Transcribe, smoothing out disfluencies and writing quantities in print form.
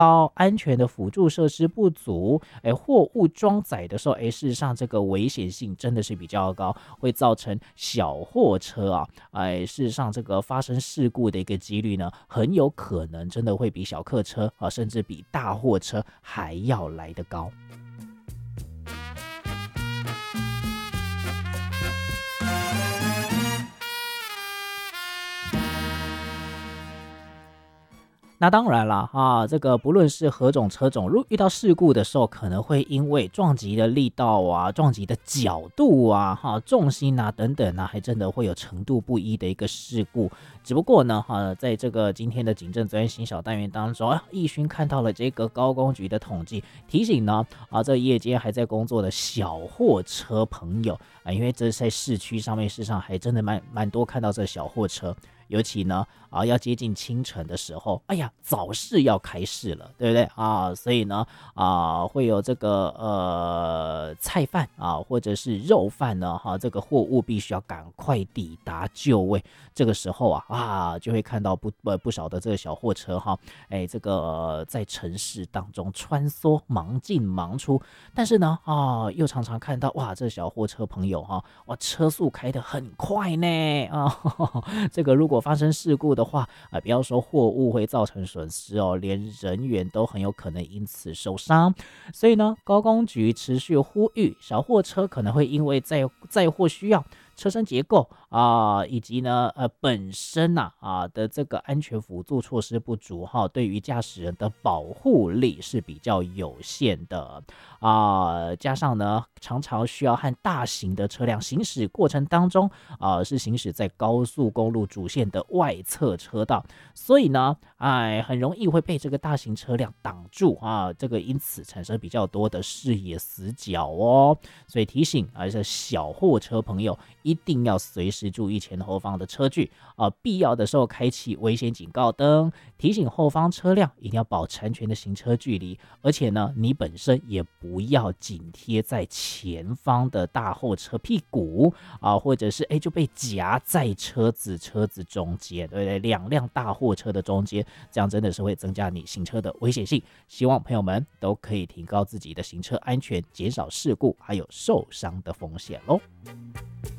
安全的辅助设施不足，货物装载的时候，事实上这个危险性真的是比较高，会造成小货车啊，事实上这个发生事故的一个几率呢，很有可能真的会比小客车啊，甚至比大货车还要来得高。那当然了啊，这个不论是何种车种，如遇到事故的时候，可能会因为撞击的力道啊、撞击的角度啊、重心啊等等啊，还真的会有程度不一的一个事故。只不过呢，在这个今天的警政责任刑小单元当中，义勋看到了这个高工局的统计，提醒呢这夜间还在工作的小货车朋友啊，因为这在市区上面，事实上还真的蛮多看到这小货车。尤其呢要接近清晨的时候，哎呀，早市要开市了，对不对啊？所以呢会有这个菜贩啊，或者是肉贩呢，这个货物必须要赶快抵达就位。这个时候就会看到不少的这个小货车这个在城市当中穿梭，忙进忙出。但是呢又常常看到这小货车朋友车速开得很快呢这个如果发生事故的话不要说货物会造成损失连人员都很有可能因此受伤。所以呢，高工局持续呼吁，小货车可能会因为载货需要，车身结构以及呢本身的这个安全辅助措施不足对于驾驶人的保护力是比较有限的加上呢常常需要和大型的车辆行驶过程当中是行驶在高速公路主线的外侧车道，所以呢很容易会被这个大型车辆挡住这个因此产生比较多的视野死角所以提醒这小货车朋友一定要随时注意前后方的车距必要的时候开启危险警告灯，提醒后方车辆一定要保持安全的行车距离，而且呢你本身也不要紧贴在前方的大货车屁股或者是就被夹在车子中间，对不对？两辆大货车的中间，这样真的是会增加你行车的危险性。希望朋友们都可以提高自己的行车安全，减少事故还有受伤的风险咯。